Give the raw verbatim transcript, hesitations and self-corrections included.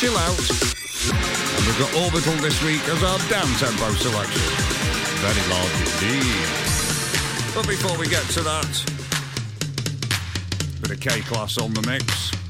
chill out. And we've got Orbital this week as our down-tempo selection. Very large indeed. But before we get to that, bit of K-Class on the mix.